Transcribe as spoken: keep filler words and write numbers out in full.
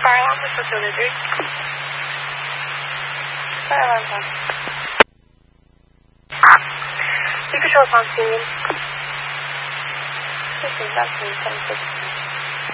Fire alarm with facility. Fire alarm done. You control on scene. This is actually seven six.